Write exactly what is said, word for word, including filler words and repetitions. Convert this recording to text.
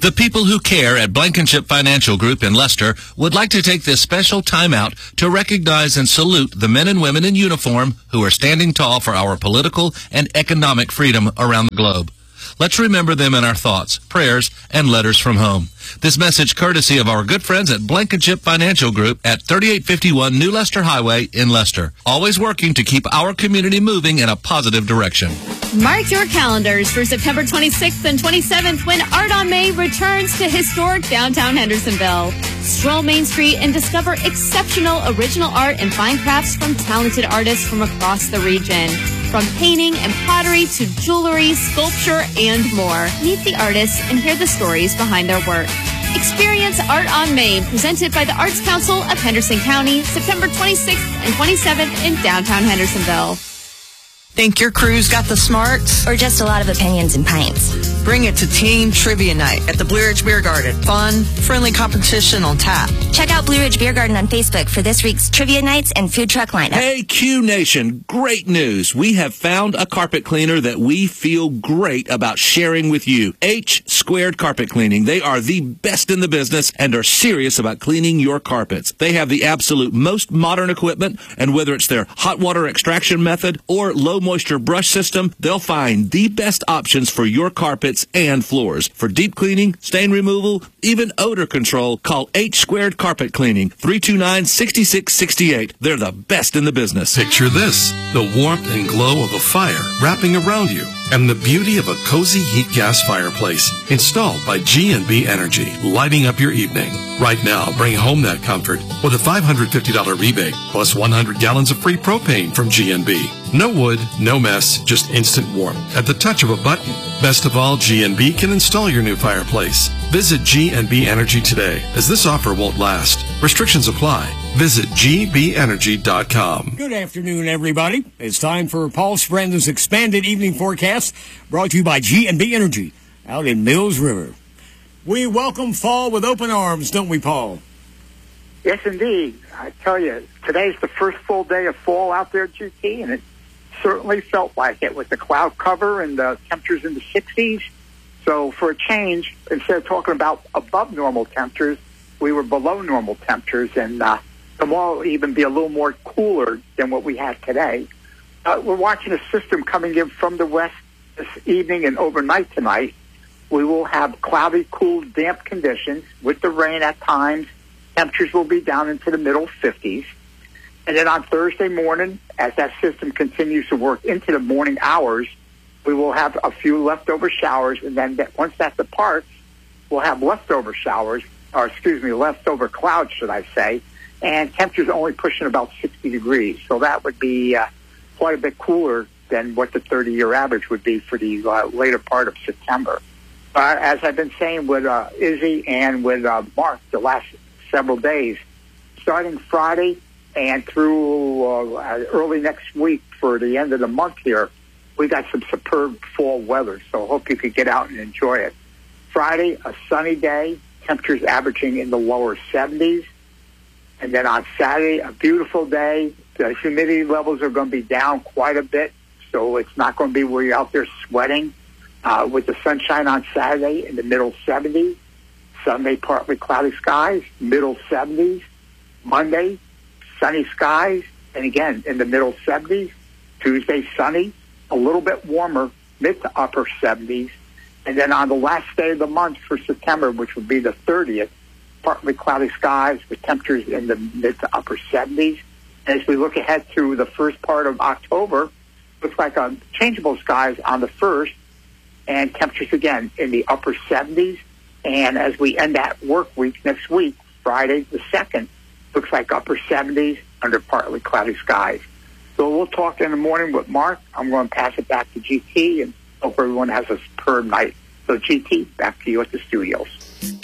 The people who care at Blankenship Financial Group in Leicester would like to take this special time out to recognize and salute the men and women in uniform who are standing tall for our political and economic freedom around the globe. Let's remember them in our thoughts, prayers, and letters from home. This message courtesy of our good friends at Blankenship Financial Group at thirty-eight fifty-one New Leicester Highway in Leicester. Always working to keep our community moving in a positive direction. Mark your calendars for September twenty-sixth and twenty-seventh when Art on May returns to historic downtown Hendersonville. Stroll Main Street and discover exceptional original art and fine crafts from talented artists from across the region. From painting and pottery to jewelry, sculpture, and more. Meet the artists and hear the stories behind their work. Experience Art on Main, presented by the Arts Council of Henderson County, September twenty-sixth and twenty-seventh in downtown Hendersonville. Think your crew's got the smarts? Or just a lot of opinions and pints? Bring it to Team Trivia Night at the Blue Ridge Beer Garden. Fun, friendly competition on tap. Check out Blue Ridge Beer Garden on Facebook for this week's trivia nights and food truck lineup. Hey, Q Nation, great news. We have found a carpet cleaner that we feel great about sharing with you. H Squared Carpet Cleaning. They are the best in the business and are serious about cleaning your carpets. They have the absolute most modern equipment, and whether it's their hot water extraction method or low moisture brush system, they'll find the best options for your carpets and floors. For deep cleaning, stain removal, even odor control, call H Squared Carpet Cleaning, three two nine, six six six eight. They're the best in the business. Picture this, the warmth and glow of a fire wrapping around you, and the beauty of a cozy heat gas fireplace installed by G and B Energy, lighting up your evening. Right now, bring home that comfort with a five hundred fifty dollars rebate plus one hundred gallons of free propane from G and B. No wood, no mess, just instant warmth at the touch of a button. Best of all, G and B can install your new fireplace. Visit G and B Energy today, as this offer won't last. Restrictions apply. Visit G B energy dot com. Good afternoon, everybody. It's time for Paul Sprandon's expanded evening forecast, brought to you by G and B Energy out in Mills River. We welcome fall with open arms, don't we, Paul? Yes, indeed. I tell you, today's the first full day of fall out there at G T, and it certainly felt like it with the cloud cover and the temperatures in the sixties. So for a change, instead of talking about above normal temperatures, we were below normal temperatures, and uh, tomorrow will even be a little more cooler than what we had today. Uh, we're watching a system coming in from the west this evening and overnight tonight. We will have cloudy, cool, damp conditions with the rain at times. Temperatures will be down into the middle fifties. And then on Thursday morning, as that system continues to work into the morning hours, we will have a few leftover showers. And then that, once that departs, we'll have leftover showers, or excuse me, leftover clouds, should I say. And temperatures only pushing about sixty degrees. So that would be uh, quite a bit cooler than what the thirty-year average would be for the uh, later part of September. Uh, as I've been saying with uh, Izzy and with uh, Mark the last several days, starting Friday and through uh, early next week for the end of the month here, we got some superb fall weather, so I hope you could get out and enjoy it. Friday, a sunny day, temperatures averaging in the lower seventies. And then on Saturday, a beautiful day. The humidity levels are going to be down quite a bit, so it's not going to be where you're out there sweating. Uh, with the sunshine on Saturday in the middle seventies. Sunday, partly cloudy skies, middle seventies. Monday, sunny skies, and again, in the middle seventies. Tuesday, sunny, a little bit warmer, mid to upper seventies. And then on the last day of the month for September, which would be the thirtieth, partly cloudy skies with temperatures in the mid to upper seventies. And as we look ahead to the first part of October, looks like a changeable skies on the first, and temperatures again in the upper seventies. And as we end that work week next week, Friday the second, looks like upper seventies under partly cloudy skies. So we'll talk in the morning with Mark. I'm going to pass it back to G T and hope everyone has a superb night. So G T, back to you at the studios.